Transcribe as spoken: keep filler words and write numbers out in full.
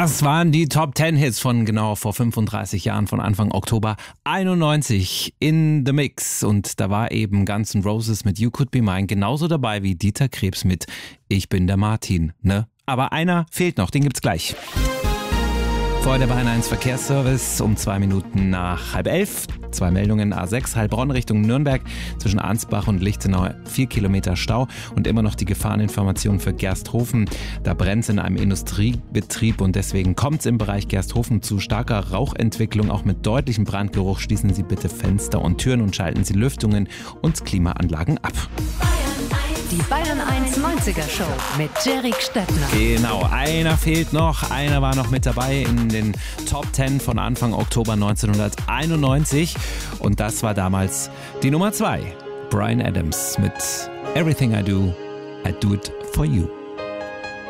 Das waren die Top zehn Hits von genau vor fünfunddreißig Jahren, von Anfang Oktober einundneunzig in The Mix. Und da war eben Guns N' Roses mit You Could Be Mine genauso dabei wie Dieter Krebs mit Ich bin der Martin, ne? Aber einer fehlt noch, den gibt's gleich. Vorher der Bayern eins Verkehrsservice um zwei Minuten nach halb elf. Zwei Meldungen: A sechs Heilbronn Richtung Nürnberg zwischen Ansbach und Lichtenau vier Kilometer Stau und immer noch die Gefahreninformation für Gersthofen. Da brennt es in einem Industriebetrieb und deswegen kommt es im Bereich Gersthofen zu starker Rauchentwicklung, auch mit deutlichem Brandgeruch. Schließen Sie bitte Fenster und Türen und schalten Sie Lüftungen und Klimaanlagen ab. Die Bayern eins neunziger Show mit Jerry Stettner. Genau, einer fehlt noch. Einer war noch mit dabei in den Top zehn von Anfang Oktober neunzehnhunderteinundneunzig. Und das war damals die Nummer zwei. Bryan Adams mit Everything I Do, I Do It For You.